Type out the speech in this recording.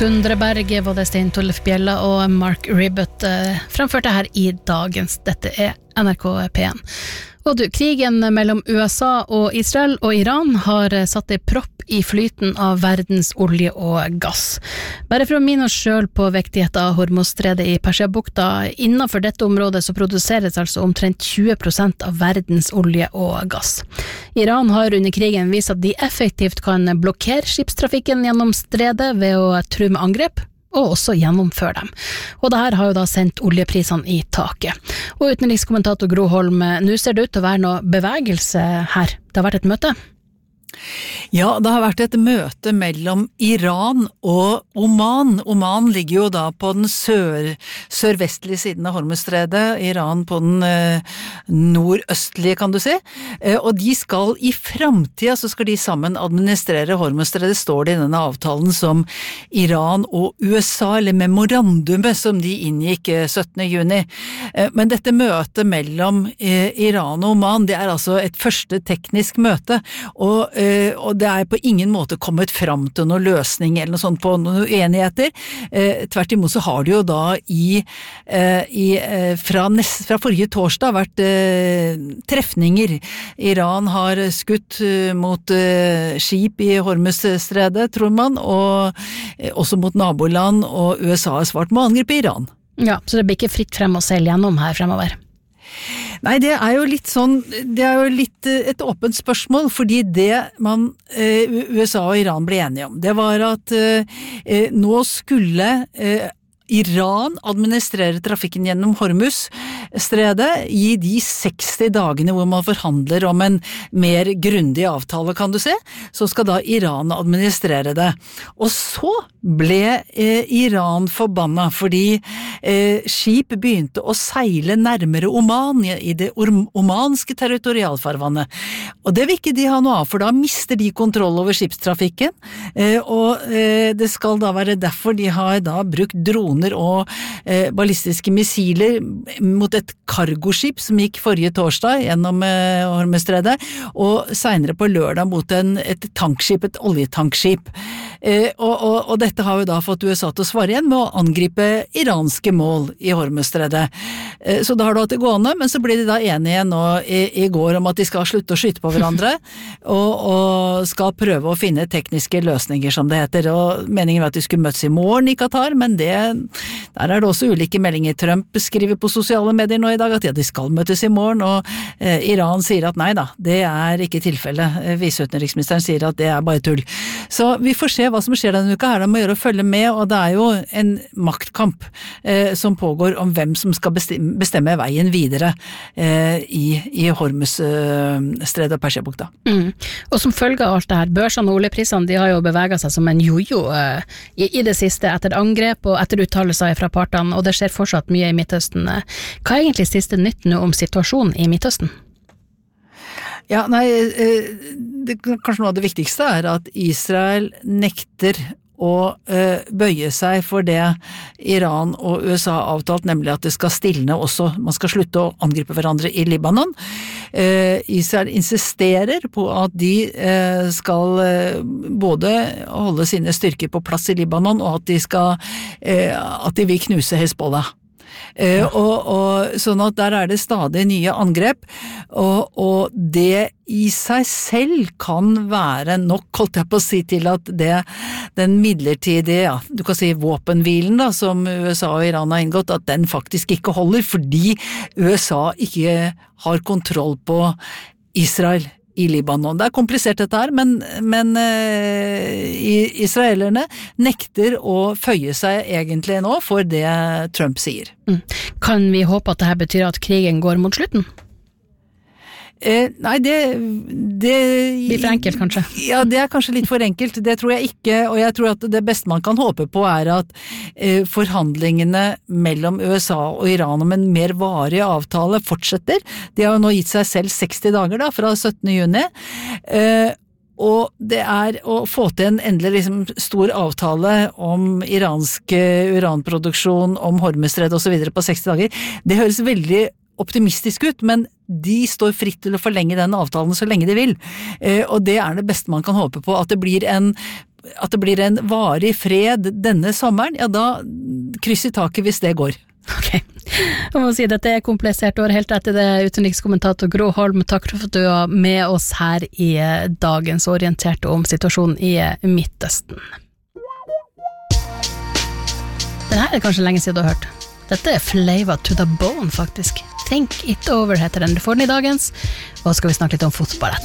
Sundreberg var det Stein Tollef Bjella og Mark Ribbett fremførte her i dagens. Dette NRK P1. Og du, krigen mellom USA og Israel og Iran har satt en propp i flyten av verdens olje og gass. Bare for å minne oss selv på viktigheten av Hormuzstredet i Persiabukta, innenfor dette området så produseres altså omtrent 20% av verdens olje og gass. Iran har under krigen vist at de effektivt kan blokkere skipstrafikken gjennom stredet ved å true med angrep, og også gjennomføre dem. Og det her har jo da sendt oljeprisene i taket. Og utenrikskommentator Gro Holm, nå ser det ut til å være noe bevegelse her. Det har vært et møte? Ja, det har vært et møte mellom Iran og Oman. Oman ligger jo da på den sørvestlige siden av Hormuzstredet, Iran på den nordøstlige, kan du si. Og de skal i fremtiden, så skal de sammen administrere Hormuzstredet, står det i denne avtalen som Iran og USA, eller memorandumet som de inngikk 17. juni. Men dette møtet mellom Iran og Oman, det er altså et første teknisk møte, og det er på ingen måte kommet fram til noen løsning eller noe sånt på noen uenigheter. Tvert imot så har det jo da fra forrige torsdag vært trefninger. Iran har skutt mot skip i Hormuzstredet, tror man, og også mot naboland, og USA har svart med å angripe Iran. Ja, så det blir ikke fritt frem å seile gjennom her fremover? Nei, det er jo litt et åpent spørsmål, fordi det USA og Iran ble enige om, det var at nå skulle Iran administrerer trafikken gjennom Hormuzstredet i de 60 dagene hvor man forhandler om en mer grundig avtale, kan du se, så skal da Iran administrere det. Og så ble Iran forbanna, fordi skip begynte å seile nærmere Oman, i det omanske territorialfarvannet. Og det vil ikke de ha noe av, for da mister de kontroll over skipstrafikken, og det skal da være derfor de har da brukt droner og ballistiske missiler mot et kargoskip som gikk forrige torsdag gjennom Hormuzstredet, og senere på lørdag mot et tankskip, et oljetankskip. Og dette har jo da fått USA til å svare igjen med å angripe iranske mål i Hormuzstredet. Så da har du hatt det gående, men så ble de da enige nå i går om at de skal slutte å skyte på hverandre, og skal prøve å finne tekniske løsninger, som det heter. Og meningen var at de skulle møtes i morgen i Qatar, men der er det også ulike meldinger. Trump skriver på sosiale medier nå i dag at de skal møtes i morgen, og Iran sier at nei da, det er ikke tilfellet. Viseutenriksministeren sier at det er bare tull. Så vi får se hva som skjer denne uka her, det må gjøre å følge med, og det er jo en maktkamp som pågår om hvem som skal bestemme veien videre i Hormuzstredet og Persiabukta. Og som følge av alt det her, børsene og oljeprisene, de har jo beveget seg som en jojo i det siste, etter angrep og etter uttalelser fra partene, og det skjer fortsatt mye i Midtøsten. Hva er egentlig siste nytt nå om situasjonen i Midtøsten? Ja, nei, kanskje noe av det viktigste er at Israel nekter å bøye seg for det Iran og USA har avtalt, nemlig at det skal stilne også, man skal slutte å angripe hverandre i Libanon. Israel insisterer på at de skal både holde sine styrker på plass i Libanon, og at de vil knuse Hezbollah. Og sånn at der er det stadig nye angrep, og det i seg selv kan være nok, holdt jeg på å si, til at den midlertidige, du kan si våpenhvilen da, som USA og Iran har inngått, at den faktisk ikke holder, fordi USA ikke har kontroll på Israel i Libanon. Det er komplisert dette her, men israelerne nekter å føye seg egentlig nå for det Trump sier. Kan vi håpe at dette betyr at krigen går mot slutten? Nei, det blir for enkelt, kanskje? Ja, det er kanskje litt for enkelt. Det tror jeg ikke, og jeg tror at det beste man kan håpe på er at forhandlingene mellom USA og Iran om en mer varig avtale fortsetter. De har jo nå gitt seg selv 60 dager da, fra 17. juni. Og det er å få til en endelig stor avtale om iransk uranproduksjon, om Hormuzstredet og så videre på 60 dager. Det høres veldig optimistisk ut, men de står fritt til å forlenge den avtalen så lenge de vil. Og det er det beste man kan håpe på, at det blir en at det blir en varig fred denne sommeren, ja da krysser taket hvis det går. Ok, jeg må si dette komplisert år helt etter det utenrikskommentator Gro Holm, takk for at du var med oss her i dagens orienterte om situasjonen i Midtøsten. Den her kanskje lenge siden du har hørt. Dette Flavor to the Bone faktisk. Think It Over heter den. Du får den i dagens, og så skal vi snakke litt om fotball etter.